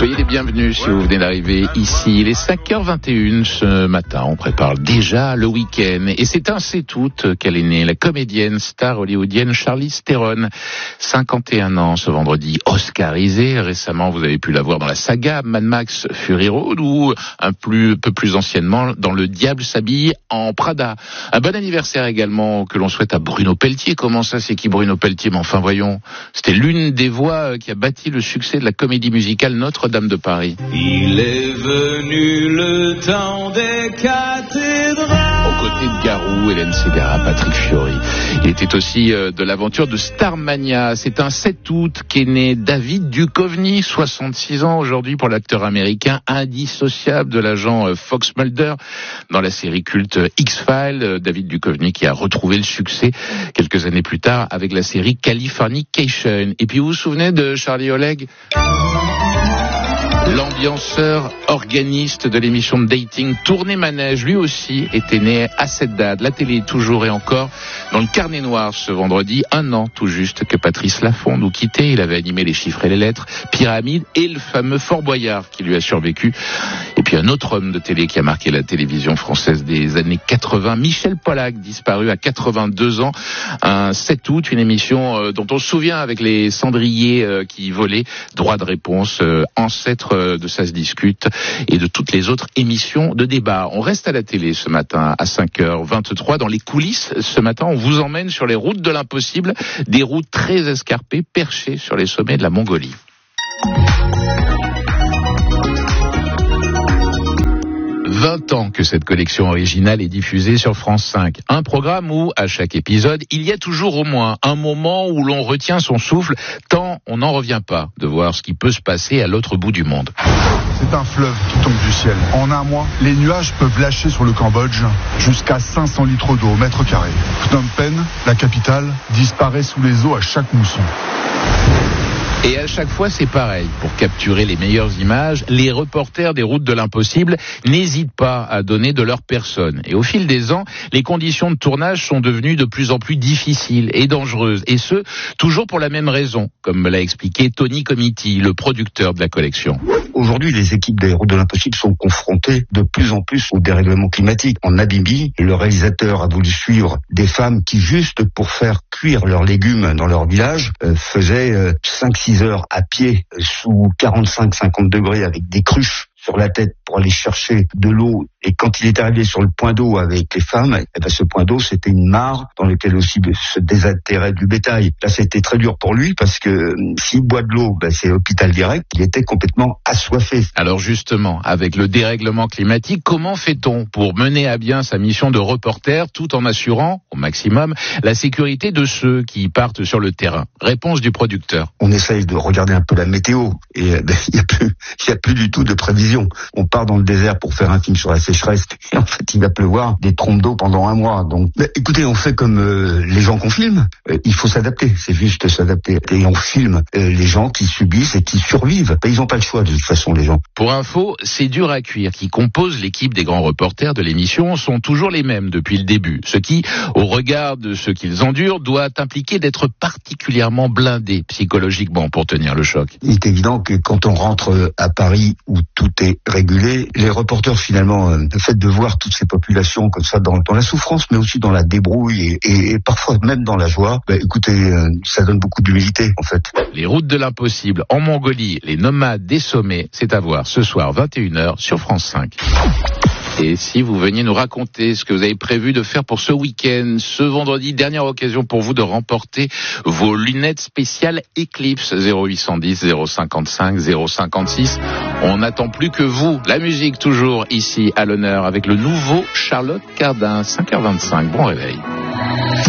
Soyez les bienvenus si vous venez d'arriver ici. Il est 5h21 ce matin. On prépare déjà le week-end. Et c'est un c'est tout qu'elle est née. La comédienne star hollywoodienne Charlize Theron. 51 ans ce vendredi. Oscarisée. Récemment, vous avez pu la voir dans la saga Mad Max Fury Road ou un peu plus anciennement dans Le Diable s'habille en Prada. Un bon anniversaire également que l'on souhaite à Bruno Pelletier. Comment ça, c'est qui Bruno Pelletier? Mais enfin, voyons. C'était l'une des voix qui a bâti le succès de la comédie musicale Notre-Dame de Paris. Il est venu le temps des cathédrales. Aux côtés de Garou, Hélène Ségara, Patrick Fiori. Il était aussi de l'aventure de Starmania. C'est un 7 août qu'est né David Duchovny, 66 ans aujourd'hui pour l'acteur américain, indissociable de l'agent Fox Mulder dans la série culte X-Files. David Duchovny qui a retrouvé le succès quelques années plus tard avec la série Californication. Et puis vous vous souvenez de Charlie Oleg ? L'ambianceur organiste de l'émission de dating Tournée Manège, lui aussi était né à cette date. La télé toujours et encore dans le carnet noir ce vendredi, 1 an tout juste que Patrice Laffont nous quittait. Il avait animé Les Chiffres et les Lettres, Pyramide et le fameux Fort Boyard qui lui a survécu. Et puis un autre homme de télé qui a marqué la télévision française des années 80, Michel Pollack, disparu à 82 ans. Un 7 août, une émission dont on se souvient avec les cendriers qui volaient. Droit de réponse, ancêtre de Ça se discute et de toutes les autres émissions de débat. On reste à la télé ce matin à 5h23 dans les coulisses. Ce matin, on vous emmène sur les routes de l'impossible, des routes très escarpées perchées sur les sommets de la Mongolie. 20 ans que cette collection originale est diffusée sur France 5. Un programme où, à chaque épisode, il y a toujours au moins un moment où l'on retient son souffle, tant on n'en revient pas de voir ce qui peut se passer à l'autre bout du monde. C'est un fleuve qui tombe du ciel. En un mois, les nuages peuvent lâcher sur le Cambodge jusqu'à 500 litres d'eau au mètre carré. Phnom Penh, la capitale, disparaît sous les eaux à chaque mousson. Et à chaque fois, c'est pareil. Pour capturer les meilleures images, les reporters des routes de l'impossible n'hésitent pas à donner de leur personne. Et au fil des ans, les conditions de tournage sont devenues de plus en plus difficiles et dangereuses. Et ce, toujours pour la même raison, comme me l'a expliqué Tony Comiti, le producteur de la collection. Aujourd'hui, les équipes des routes de l'impossible sont confrontées de plus en plus au dérèglement climatique. En Namibie, le réalisateur a voulu suivre des femmes qui, juste pour faire cuire leurs légumes dans leur village, faisaient 5-6 heures à pied sous 45-50 degrés avec des cruches sur la tête pour aller chercher de l'eau. Et quand il est arrivé sur le point d'eau avec les femmes, ce point d'eau, c'était une mare dans laquelle aussi se désaltérait du bétail. Là, c'était très dur pour lui parce que s'il boit de l'eau, c'est hôpital direct. Il était complètement assoiffé. Alors justement, avec le dérèglement climatique, comment fait-on pour mener à bien sa mission de reporter tout en assurant, au maximum, la sécurité de ceux qui partent sur le terrain? Réponse du producteur. On essaye de regarder un peu la météo et il y a plus du tout de prévision. On part dans le désert pour faire un film sur la sécheresse et en fait il va pleuvoir des trompes d'eau pendant 1 mois. Donc écoutez, on fait comme les gens qu'on filme. Il faut s'adapter, c'est juste s'adapter. Et on filme les gens qui subissent et qui survivent. Ils n'ont pas le choix de toute façon, les gens. Pour info, c'est dur à cuire qui compose l'équipe des grands reporters de l'émission sont toujours les mêmes depuis le début. Ce qui, au regard de ce qu'ils endurent, doit impliquer d'être particulièrement blindé psychologiquement pour tenir le choc. Il est évident que quand on rentre à Paris où tout est régulé, les reporters finalement, le fait de voir toutes ces populations comme ça dans la souffrance, mais aussi dans la débrouille et parfois même dans la joie, écoutez, ça donne beaucoup d'humilité en fait. Les routes de l'impossible en Mongolie, les nomades des sommets, c'est à voir ce soir 21h sur France 5. Et si vous veniez nous raconter ce que vous avez prévu de faire pour ce week-end, ce vendredi, dernière occasion pour vous de remporter vos lunettes spéciales Eclipse 0810 055 056. On n'attend plus que vous. La musique toujours ici à l'honneur avec le nouveau Charlotte Cardin, 5h25. Bon réveil.